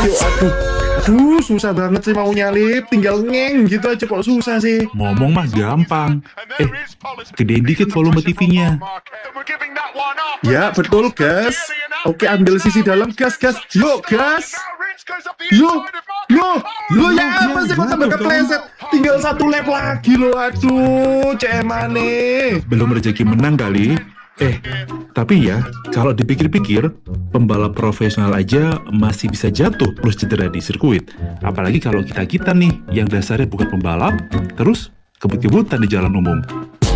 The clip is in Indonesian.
Yuk, aduh, susah banget sih maunya, Lip. Tinggal ngeng gitu aja kok susah sih. Ngomong mah gampang. Gedein dikit volume TV-nya. Ya, betul, gas. Oke, ambil sisi dalam, gas. Yuk, gas. Yuk, ya apa sih kok tambah kepleset? Tinggal satu lap lagi loh, aduh, cemane. Belum rezeki menang kali. Tapi ya, kalau dipikir-pikir, pembalap profesional aja masih bisa jatuh plus cedera di sirkuit. Apalagi kalau kita nih, yang dasarnya bukan pembalap, terus kebut-kebutan di jalan umum.